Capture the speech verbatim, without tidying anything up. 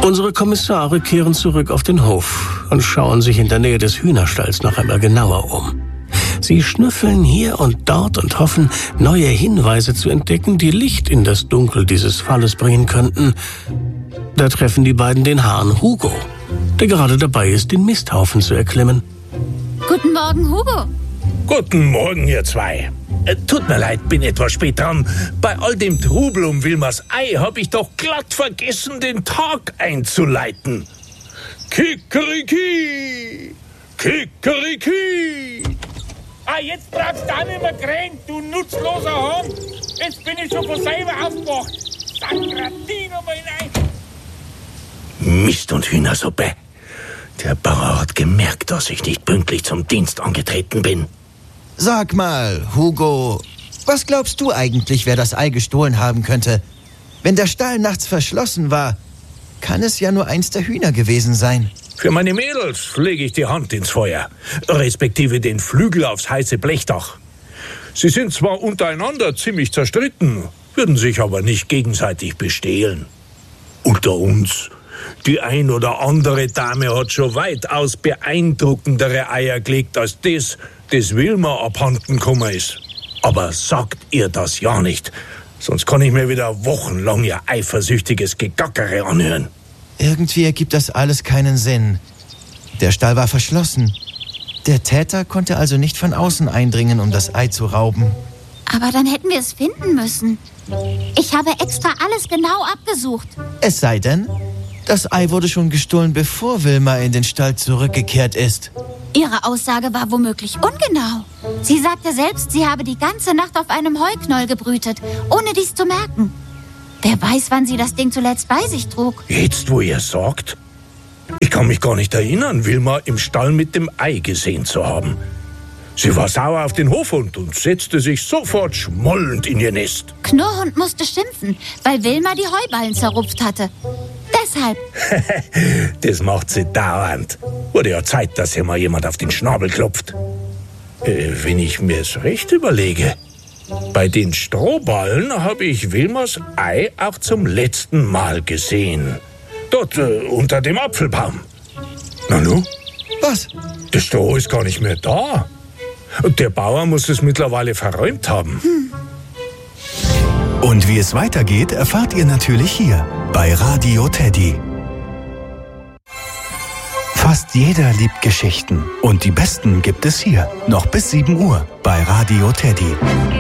Unsere Kommissare kehren zurück auf den Hof und schauen sich in der Nähe des Hühnerstalls noch einmal genauer um. Sie schnüffeln hier und dort und hoffen, neue Hinweise zu entdecken, die Licht in das Dunkel dieses Falles bringen könnten. Da treffen die beiden den Hahn Hugo, der gerade dabei ist, den Misthaufen zu erklimmen. Guten Morgen, Hugo. Guten Morgen, ihr zwei. Äh, tut mir leid, bin etwas spät dran. Bei all dem Trubel um Wilmers Ei habe ich doch glatt vergessen, den Tag einzuleiten. Kikeriki! Kikeriki! Ah, jetzt brauchst du auch nicht mehr krähen, du nutzloser Hahn. Jetzt bin ich schon von selber aufgewacht. Sankratino mal hinein. Mist und Hühnersuppe. Der Bauer hat gemerkt, dass ich nicht pünktlich zum Dienst angetreten bin. Sag mal, Hugo, was glaubst du eigentlich, wer das Ei gestohlen haben könnte? Wenn der Stall nachts verschlossen war, kann es ja nur eins der Hühner gewesen sein. Für meine Mädels lege ich die Hand ins Feuer, respektive den Flügel aufs heiße Blechdach. Sie sind zwar untereinander ziemlich zerstritten, würden sich aber nicht gegenseitig bestehlen. Unter uns, die ein oder andere Dame hat schon weitaus beeindruckendere Eier gelegt als das, das Wilma abhanden gekommen ist. Aber sagt ihr das ja nicht, sonst kann ich mir wieder wochenlang ihr eifersüchtiges Gegackere anhören. Irgendwie ergibt das alles keinen Sinn. Der Stall war verschlossen. Der Täter konnte also nicht von außen eindringen, um das Ei zu rauben. Aber dann hätten wir es finden müssen. Ich habe extra alles genau abgesucht. Es sei denn, das Ei wurde schon gestohlen, bevor Wilma in den Stall zurückgekehrt ist. Ihre Aussage war womöglich ungenau. Sie sagte selbst, sie habe die ganze Nacht auf einem Heuknoll gebrütet, ohne dies zu merken. Wer weiß, wann sie das Ding zuletzt bei sich trug. Jetzt, wo ihr sagt? Ich kann mich gar nicht erinnern, Wilma im Stall mit dem Ei gesehen zu haben. Sie war sauer auf den Hofhund und setzte sich sofort schmollend in ihr Nest. Knurrhund musste schimpfen, weil Wilma die Heuballen zerrupft hatte. Deshalb. Das macht sie dauernd. Wurde ja Zeit, dass hier mal jemand auf den Schnabel klopft. Äh, wenn ich mir's recht überlege, bei den Strohballen habe ich Wilmers Ei auch zum letzten Mal gesehen. Dort äh, unter dem Apfelbaum. Nanu? Was? Das Stroh ist gar nicht mehr da. Und der Bauer muss es mittlerweile verräumt haben. Hm. Und wie es weitergeht, erfahrt ihr natürlich hier bei Radio Teddy. Fast jeder liebt Geschichten. Und die besten gibt es hier. Noch bis sieben Uhr bei Radio Teddy.